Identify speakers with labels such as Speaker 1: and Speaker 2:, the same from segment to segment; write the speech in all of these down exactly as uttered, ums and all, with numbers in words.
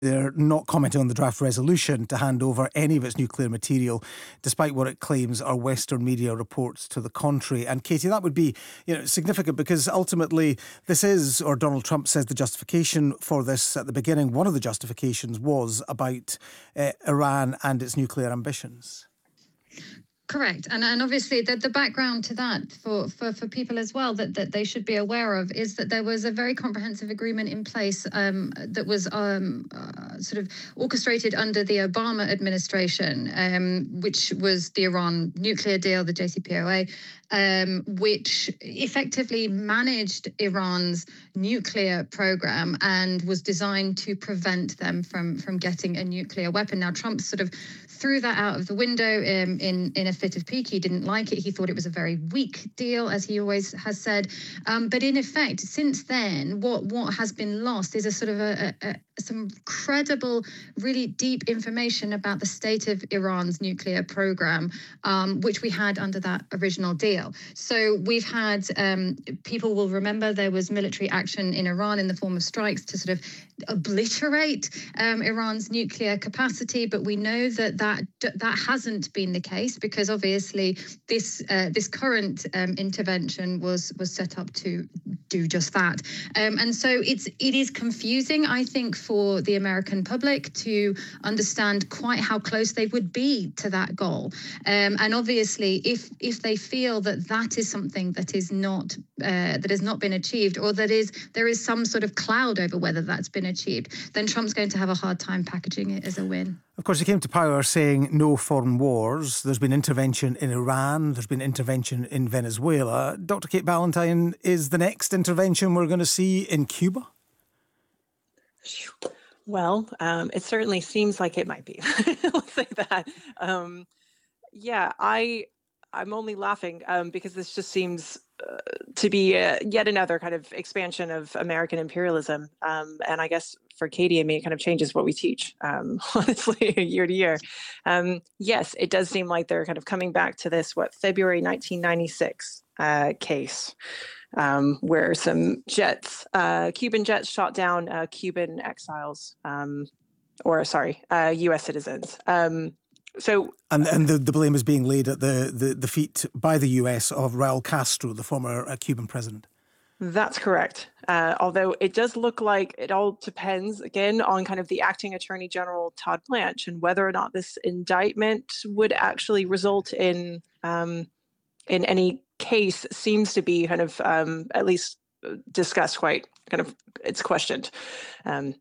Speaker 1: They're not commenting on the draft resolution to hand over any of its nuclear material, despite what it claims are Western media reports to the contrary. And Katie, that would be, you know, significant because ultimately this is, or Donald Trump says the justification for this at the beginning, one of the justifications was about uh, Iran and its nuclear ambitions.
Speaker 2: Correct. And and obviously the, the background to that for, for, for people as well that, that they should be aware of is that there was a very comprehensive agreement in place um, that was um, uh, sort of orchestrated under the Obama administration, um, which was the Iran nuclear deal, the J C P O A, um, which effectively managed Iran's nuclear program and was designed to prevent them from, from getting a nuclear weapon. Now, Trump sort of threw that out of the window um, in, in a fit of pique. He didn't like it. He thought it was a very weak deal, as he always has said. Um, but in effect, since then, what, what has been lost is a sort of a, a, a some credible, really deep information about the state of Iran's nuclear program, um, which we had under that original deal. So we've had, um, people will remember there was military action in Iran in the form of strikes to sort of obliterate um, Iran's nuclear capacity, but we know that that, that hasn't been the case because obviously this uh, this current um, intervention was was set up to do just that. Um, and so it's it is confusing, I think, for the American public to understand quite how close they would be to that goal. Um, and obviously, if if they feel that that is something that is not uh, that has not been achieved, or that is there is some sort of cloud over whether that's been achieved, then Trump's going to have a hard time packaging it as a win.
Speaker 1: Of course, he came to power saying no foreign wars. There's been intervention in Iran. There's been intervention in Venezuela. Doctor Kate Ballantyne, is the next intervention we're going to see in Cuba?
Speaker 3: Well, um, it certainly seems like it might be. Let's say that. Um, yeah, I, I'm only laughing um, because this just seems uh, to be uh, yet another kind of expansion of American imperialism. Um, and I guess for Katie and me, it kind of changes what we teach, um, honestly, year to year. Um, yes, it does seem like they're kind of coming back to this, what, February nineteen ninety-six uh, case, um, where some jets, uh, Cuban jets shot down uh, Cuban exiles, um, or sorry, uh, U S citizens. Um, So,
Speaker 1: and and the, the blame is being laid at the, the, the feet by the U S of Raul Castro, the former uh, Cuban president.
Speaker 3: That's correct. Uh, although it does look like it all depends, again, on kind of the acting Attorney General, Todd Blanche, and whether or not this indictment would actually result in um, in any case seems to be kind of um, at least discussed quite kind of, it's questioned. Um,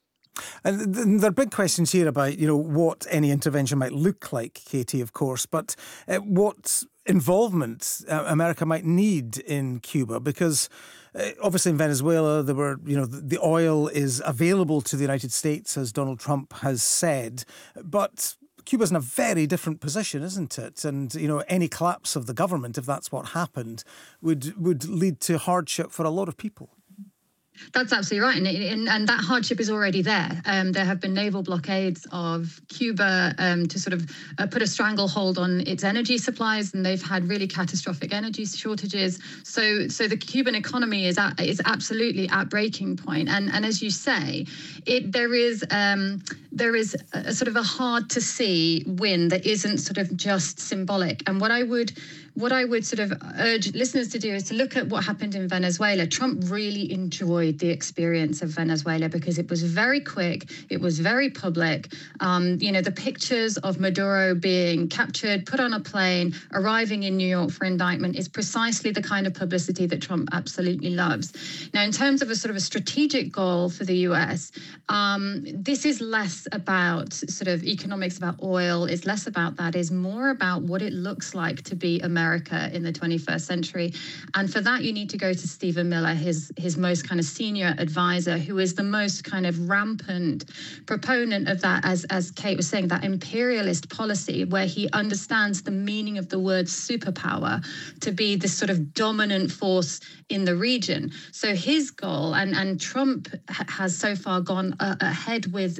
Speaker 1: And there are big questions here about, you know, what any intervention might look like, Katie, of course, but uh, what involvement uh, America might need in Cuba, because uh, obviously in Venezuela, there were, you know, the, the oil is available to the United States, as Donald Trump has said, but Cuba's in a very different position, isn't it? And, you know, any collapse of the government, if that's what happened, would would lead to hardship for a lot of people.
Speaker 2: That's absolutely right. And, and, and that hardship is already there. Um, there have been naval blockades of Cuba um, to sort of uh, put a stranglehold on its energy supplies, and they've had really catastrophic energy shortages. So so the Cuban economy is at, is absolutely at breaking point. And and as you say, it there is um, there is a, sort of a hard to see win that isn't sort of just symbolic. And what I would What I would sort of urge listeners to do is to look at what happened in Venezuela. Trump really enjoyed the experience of Venezuela because it was very quick, it was very public. Um, you know, the pictures of Maduro being captured, put on a plane, arriving in New York for indictment is precisely the kind of publicity that Trump absolutely loves. Now, in terms of a sort of a strategic goal for the U S, um, this is less about sort of economics, about oil, it's less about that, it's more about what it looks like to be American America in the twenty-first century. And for that, you need to go to Stephen Miller, his, his most kind of senior advisor, who is the most kind of rampant proponent of that, as, as Kate was saying, that imperialist policy where he understands the meaning of the word superpower to be this sort of dominant force in the region. So his goal, and, and Trump has so far gone uh, ahead with Stephen Miller,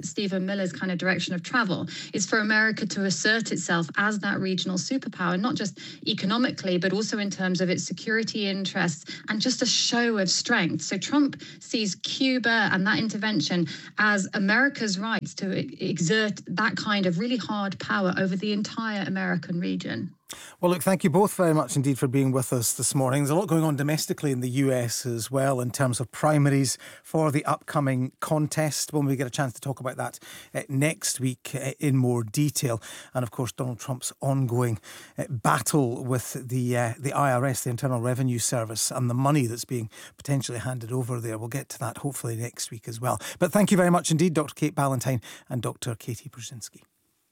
Speaker 2: Miller's kind of direction of travel, is for America to assert itself as that regional superpower, not just economically, but also in terms of its security interests and just a show of strength. So Trump sees Cuba and that intervention as America's right to exert that kind of really hard power over the entire American region.
Speaker 1: Well, look, thank you both very much indeed for being with us this morning. There's a lot going on domestically in the U S as well in terms of primaries for the upcoming contest. When we get a chance to talk about that uh, next week uh, in more detail. And of course, Donald Trump's ongoing uh, battle with the uh, the I R S, the Internal Revenue Service, and the money that's being potentially handed over there. We'll get to that hopefully next week as well. But thank you very much indeed, Doctor Kate Ballantyne and Doctor Katie Brzezinski.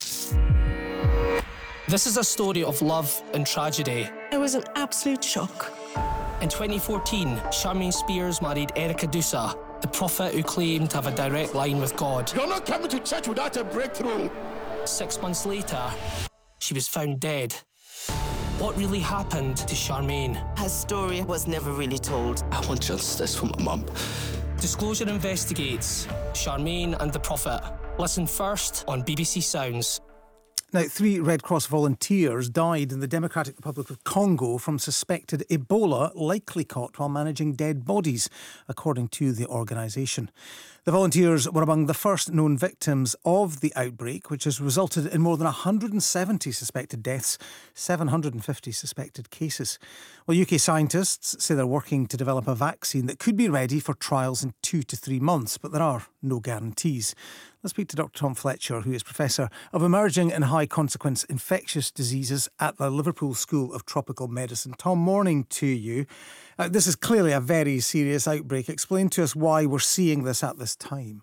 Speaker 4: This is a story of love and tragedy.
Speaker 5: It was an absolute shock.
Speaker 4: In twenty fourteen, Charmaine Spears married Erica Dusa, the prophet who claimed to have a direct line with God.
Speaker 6: You're not coming to church without a breakthrough.
Speaker 4: Six months later, she was found dead. What really happened to Charmaine?
Speaker 5: Her story was never really told.
Speaker 6: I want justice for my mum.
Speaker 4: Disclosure investigates Charmaine and the prophet. Listen first on B B C Sounds.
Speaker 1: Now, three Red Cross volunteers died in the Democratic Republic of Congo from suspected Ebola, likely caught while managing dead bodies, according to the organisation. The volunteers were among the first known victims of the outbreak, which has resulted in more than one hundred seventy suspected deaths, seven hundred fifty suspected cases. Well, U K scientists say they're working to develop a vaccine that could be ready for trials in two to three months, but there are no guarantees. Let's speak to Doctor Tom Fletcher, who is Professor of Emerging and High Consequence Infectious Diseases at the Liverpool School of Tropical Medicine. Tom, morning to you. Uh, this is clearly a very serious outbreak. Explain to us why we're seeing this at this time.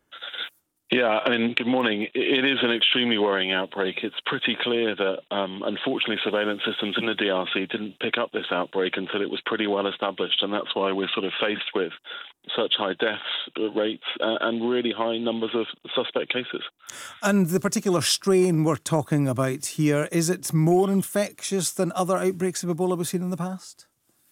Speaker 7: Yeah, I mean, good morning. It is an extremely worrying outbreak. It's pretty clear that, um, unfortunately, surveillance systems in the D R C didn't pick up this outbreak until it was pretty well established, and that's why we're sort of faced with such high death rates uh, and really high numbers of suspect cases.
Speaker 1: And the particular strain we're talking about here, is it more infectious than other outbreaks of Ebola we've seen in the past?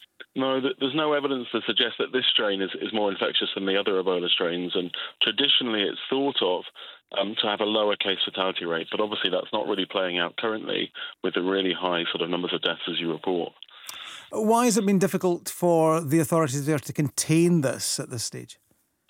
Speaker 7: No, there's no evidence to suggest that this strain is, is more infectious than the other Ebola strains, and traditionally it's thought of um, to have a lower case fatality rate, but obviously that's not really playing out currently with the really high sort of numbers of deaths as you report.
Speaker 1: Why has it been difficult for the authorities there to contain this at this stage?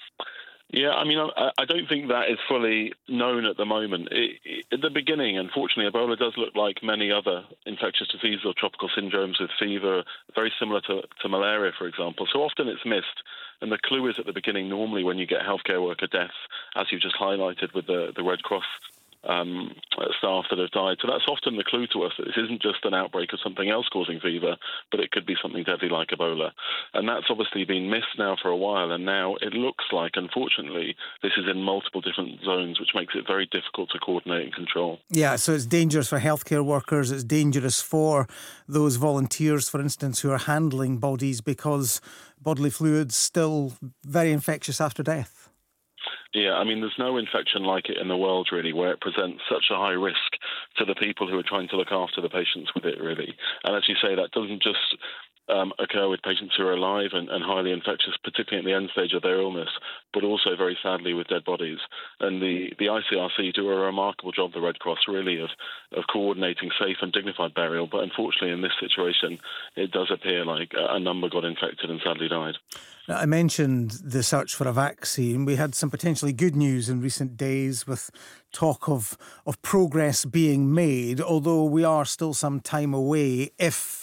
Speaker 7: Yeah, I mean, I, I don't think that is fully known at the moment. It, it, at the beginning, unfortunately, Ebola does look like many other infectious diseases or tropical syndromes with fever, very similar to, to malaria, for example. So often it's missed. And the clue is at the beginning, normally when you get healthcare worker deaths, as you've just highlighted with the, the Red Cross um, staff that have died. So that's often the clue to us that this isn't just an outbreak of something else causing fever, but it could be something deadly like Ebola. And that's obviously been missed now for a while. And now it looks like, unfortunately, this is in multiple different zones, which makes it very difficult to coordinate and control.
Speaker 1: Yeah, so it's dangerous for healthcare workers. It's dangerous for those volunteers, for instance, who are handling bodies because bodily fluids still very infectious after death.
Speaker 7: Yeah, I mean, there's no infection like it in the world, really, where it presents such a high risk to the people who are trying to look after the patients with it, really. And as you say, that doesn't just um, occur with patients who are alive and, and highly infectious, particularly at the end stage of their illness, but also very sadly with dead bodies. And the, the I C R C do a remarkable job, the Red Cross, really, of, of coordinating safe and dignified burial. But unfortunately, in this situation, it does appear like a number got infected and sadly died.
Speaker 1: Now, I mentioned the search for a vaccine. We had some potentially good news in recent days with talk of, of progress being made, although we are still some time away if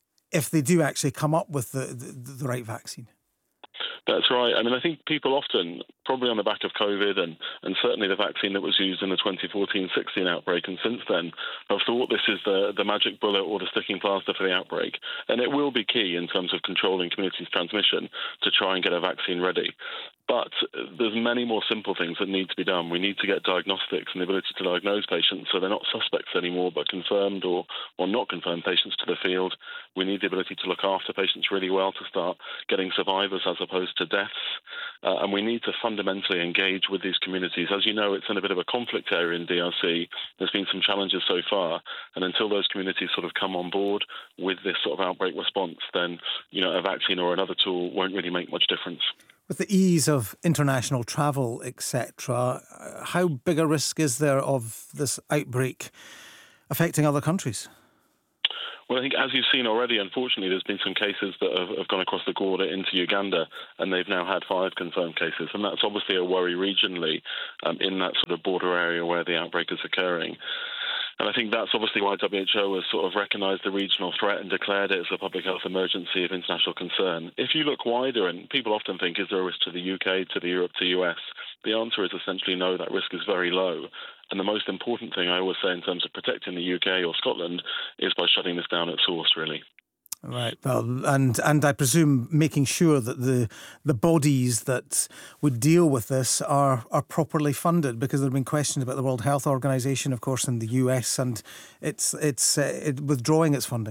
Speaker 1: if they do actually come up with the, the, the right vaccine.
Speaker 7: That's right. I mean, I think people often, probably on the back of COVID and, and certainly the vaccine that was used in the twenty fourteen sixteen outbreak and since then, have thought this is the, the magic bullet or the sticking plaster for the outbreak. And it will be key in terms of controlling community transmission to try and get a vaccine ready. But there's many more simple things that need to be done. We need to get diagnostics and the ability to diagnose patients so they're not suspects anymore, but confirmed or, or not confirmed patients to the field. We need the ability to look after patients really well to start getting survivors as opposed to deaths. Uh, and we need to fundamentally engage with these communities. As you know, it's in a bit of a conflict area in D R C. There's been some challenges so far. And until those communities sort of come on board with this sort of outbreak response, then, you know, a vaccine or another tool won't really make much difference.
Speaker 1: With the ease of international travel, et cetera, how big a risk is there of this outbreak affecting other countries?
Speaker 7: Well, I think as you've seen already, unfortunately, there's been some cases that have, have gone across the border into Uganda, and they've now had five confirmed cases. And that's obviously a worry regionally um, in that sort of border area where the outbreak is occurring. And I think that's obviously why W H O has sort of recognised the regional threat and declared it as a public health emergency of international concern. If you look wider, and people often think, is there a risk to the U K, to the Europe, to U S? The answer is essentially no, that risk is very low. And the most important thing I always say in terms of protecting the U K or Scotland is by shutting this down at source, really.
Speaker 1: Right. Well, and and I presume making sure that the the bodies that would deal with this are are properly funded, because there have been questions about the World Health Organization, of course, in the U S, and it's it's uh, it, withdrawing its funding.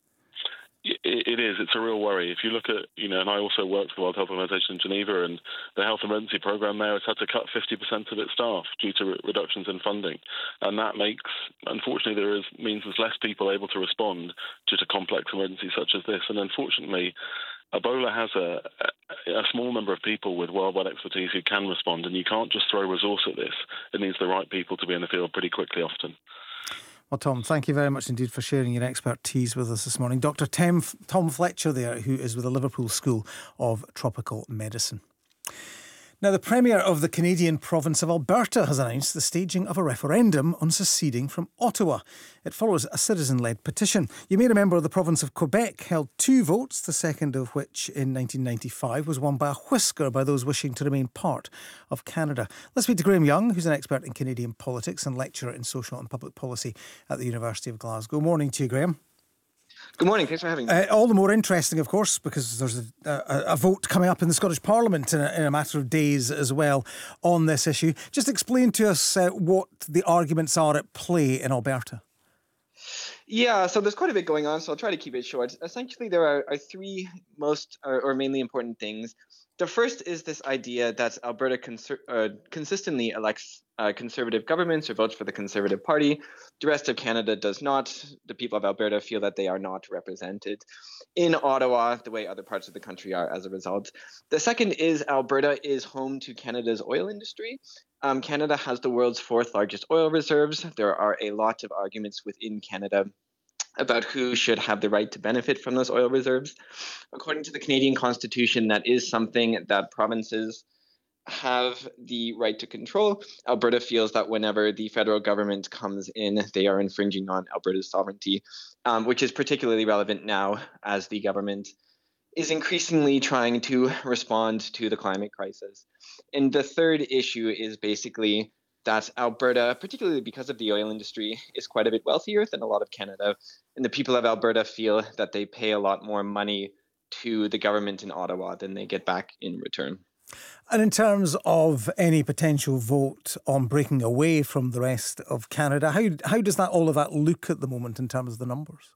Speaker 7: It is. It's a real worry. If you look at, you know, and I also work for the World Health Organization in Geneva, and the health emergency program there has had to cut fifty percent of its staff due to re- reductions in funding. And that makes, unfortunately, there is means there's less people able to respond due to complex emergencies such as this. And unfortunately, Ebola has a, a small number of people with worldwide expertise who can respond, and you can't just throw resource at this. It needs the right people to be in the field pretty quickly often.
Speaker 1: Well, Tom, thank you very much indeed for sharing your expertise with us this morning. Doctor Tom, Tom Fletcher there, who is with the Liverpool School of Tropical Medicine. Now, the Premier of the Canadian province of Alberta has announced the staging of a referendum on seceding from Ottawa. It follows a citizen-led petition. You may remember the province of Quebec held two votes, the second of which in nineteen ninety-five was won by a whisker by those wishing to remain part of Canada. Let's speak to Graham Young, who's an expert in Canadian politics and lecturer in social and public policy at the University of Glasgow. Morning to you, Graham.
Speaker 8: Good morning. Thanks for having me.
Speaker 1: Uh, all the more interesting, of course, because there's a, a, a vote coming up in the Scottish Parliament in a, in a matter of days as well on this issue. Just explain to us uh, what the arguments are at play in Alberta.
Speaker 8: Yeah, so there's quite a bit going on, so I'll try to keep it short. Essentially, there are, are three most or, or mainly important things. The first is this idea that Alberta conser- uh, consistently elects uh, Conservative governments or votes for the Conservative Party. The rest of Canada does not. The people of Alberta feel that they are not represented in Ottawa the way other parts of the country are as a result. The second is Alberta is home to Canada's oil industry. Um, Canada has the world's fourth largest oil reserves. There are a lot of arguments within Canada about who should have the right to benefit from those oil reserves. According to the Canadian Constitution, that is something that provinces have the right to control. Alberta feels that whenever the federal government comes in, they are infringing on Alberta's sovereignty, um, which is particularly relevant now as the government is increasingly trying to respond to the climate crisis. And the third issue is basically that Alberta, particularly because of the oil industry, is quite a bit wealthier than a lot of Canada. And the people of Alberta feel that they pay a lot more money to the government in Ottawa than they get back in return.
Speaker 1: And in terms of any potential vote on breaking away from the rest of Canada, how how does that all of that look at the moment in terms of the numbers?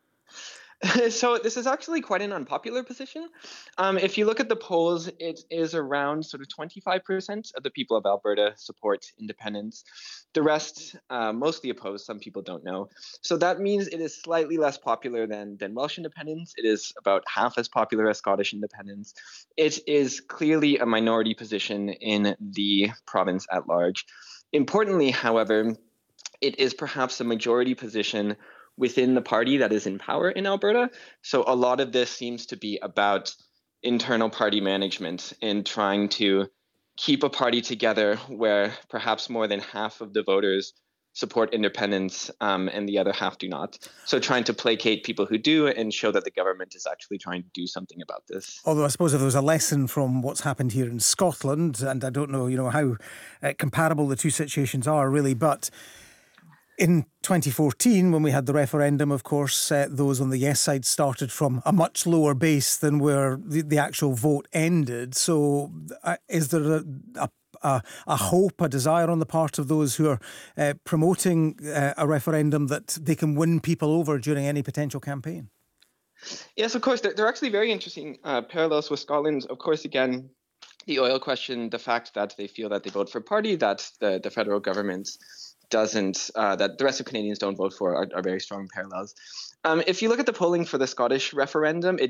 Speaker 8: So this is actually quite an unpopular position. Um, if you look at the polls, it is around sort of twenty-five percent of the people of Alberta support independence. The rest uh, mostly oppose. Some people don't know. So that means it is slightly less popular than, than Welsh independence. It is about half as popular as Scottish independence. It is clearly a minority position in the province at large. Importantly, however, it is perhaps a majority position within the party that is in power in Alberta. So a lot of this seems to be about internal party management and trying to keep a party together where perhaps more than half of the voters support independence um, and the other half do not. So trying to placate people who do and show that the government is actually trying to do something about this.
Speaker 1: Although I suppose if there was a lesson from what's happened here in Scotland, and I don't know, you know, how uh, comparable the two situations are really, but in twenty fourteen, when we had the referendum, of course, uh, those on the yes side started from a much lower base than where the, the actual vote ended. So uh, is there a, a, a hope, a desire on the part of those who are uh, promoting uh, a referendum that they can win people over during any potential campaign?
Speaker 8: Yes, of course. There, there are actually very interesting uh, parallels with Scotland. Of course, again, the oil question, the fact that they feel that they vote for a party that the, the federal government doesn't, uh, that the rest of Canadians don't vote for are, are very strong parallels. Um, if you look at the polling for the Scottish referendum, it